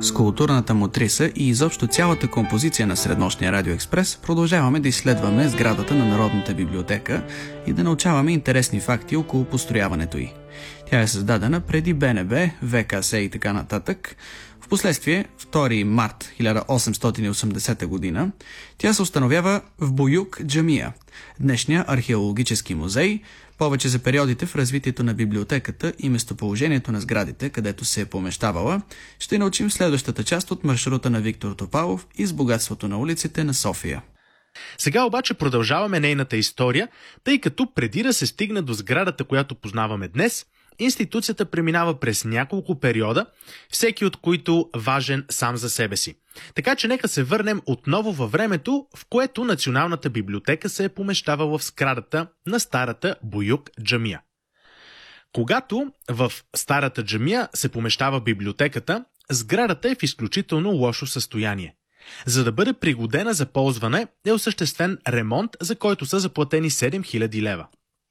С културната мутриса и изобщо цялата композиция на среднощния Радиоекспрес продължаваме да изследваме сградата на Народната библиотека и да научаваме интересни факти около построяването й. Тя е създадена преди БНБ, ВКС и така нататък. Впоследствие, 2 март 1880 година, тя се установява в Буюк джамия, днешния археологически музей. Повече за периодите в развитието на библиотеката и местоположението на сградите, където се е помещавала, ще научим в следващата част от маршрута на Виктор Топалов и с богатството на улиците на София. Сега обаче продължаваме нейната история, тъй като преди да се стигне до сградата, която познаваме днес, институцията преминава през няколко периода, всеки от които важен сам за себе си. Така че нека се върнем отново във времето, в което Националната библиотека се е помещавала в сградата на старата Буюк джамия. Когато в старата джамия се помещава библиотеката, сградата е в изключително лошо състояние. За да бъде пригодена за ползване, е осъществен ремонт, за който са заплатени 7000 лева.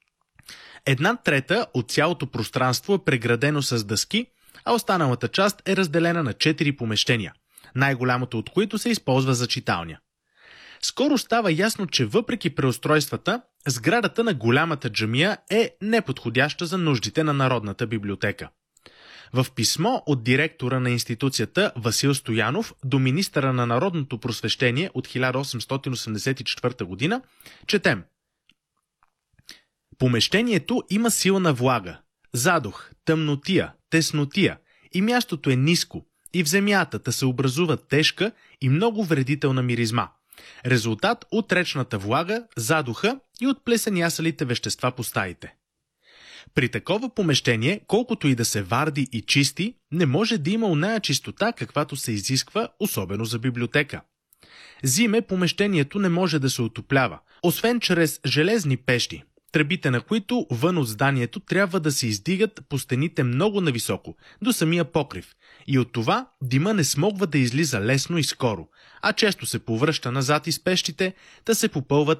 1/3 от цялото пространство е преградено с дъски, а останалата част е разделена на 4 помещения, най-голямото от които се използва за читалня. Скоро става ясно, че въпреки преустройствата, сградата на голямата джамия е неподходяща за нуждите на Народната библиотека. В писмо от директора на институцията Васил Стоянов до министъра на народното просвещение от 1884 година четем: помещението има силна влага, задух, тъмнотия, теснотия и мястото е ниско и в земята се образува тежка и много вредителна миризма. Резултат от речната влага, задуха и от плесенясалите вещества по стаите. При такова помещение, колкото и да се варди и чисти, не може да има оная чистота, каквато се изисква, особено за библиотека. Зиме помещението не може да се отоплява, освен чрез железни пещи, тръбите на които вън от зданието трябва да се издигат по стените много нависоко, до самия покрив, и от това дима не смогва да излиза лесно и скоро, а често се повръща назад из пещите, да се попълват